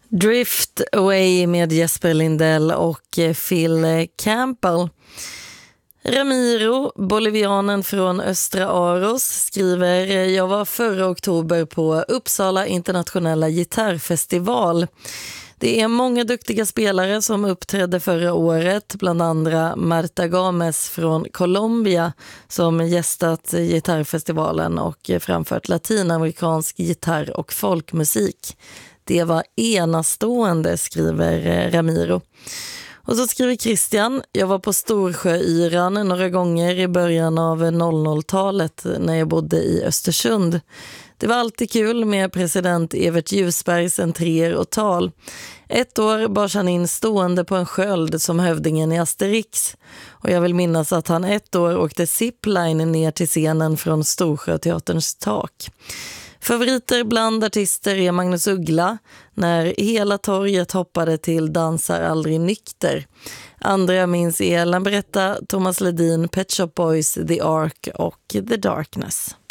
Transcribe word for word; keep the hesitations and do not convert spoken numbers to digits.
Drift Away med Jesper Lindell och Phil Campbell. Ramiro, bolivianen från Östra Aros, skriver: jag var förra oktober på Uppsala internationella gitarrfestival. Det är många duktiga spelare som uppträdde förra året, bland andra Marta Games från Colombia som gästat gitarrfestivalen och framfört latinamerikansk gitarr- och folkmusik. Det var enastående, skriver Ramiro. Och så skriver Christian: jag var på Storsjöyran några gånger i början av noll noll-talet när jag bodde i Östersund. Det var alltid kul med president Evert Ljusbergs entréer och tal. Ett år bars han in stående på en sköld som hövdingen i Asterix. Och jag vill minnas att han ett år åkte zipline ner till scenen från Storsjöteaterns tak. Favoriter bland artister är Magnus Uggla, när hela torget hoppade till Dansar aldrig nykter. Andra jag minns är Lambretta, Thomas Ledin, Pet Shop Boys, The Ark och The Darkness.